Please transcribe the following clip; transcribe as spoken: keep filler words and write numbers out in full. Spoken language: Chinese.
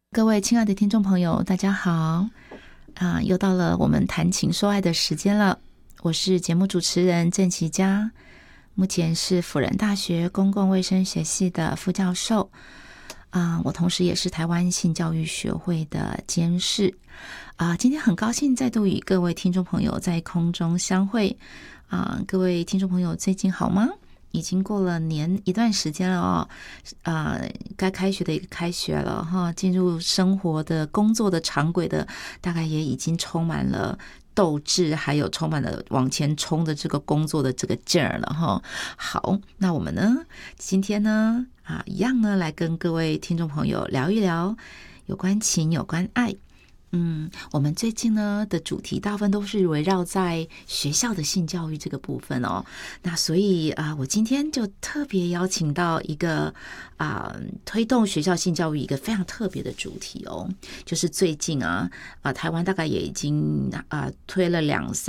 各位亲爱的听众朋友，大家好啊！又到了我们谈情说爱的时间了。我是节目主持人郑琪佳，目前是辅仁大学公共卫生学系的副教授啊，我同时也是台湾性教育学会的监事啊。今天很高兴再度与各位听众朋友在空中相会啊！各位听众朋友最近好吗？已经过了年一段时间了哦，呃，该开学的也开学了哈，进入生活的工作的常轨的，大概也已经充满了斗志，还有充满了往前冲的这个工作的这个劲儿了哈。好，那我们呢，今天呢，啊，一样呢，来跟各位听众朋友聊一聊有关情、有关爱。嗯，我们最近呢的主题大部分都是围绕在学校的性教育这个部分哦。那所以啊、呃，我今天就特别邀请到一个啊、呃，推动学校性教育一个非常特别的主题哦，就是最近啊啊、呃，台湾大概也已经啊、呃、推了两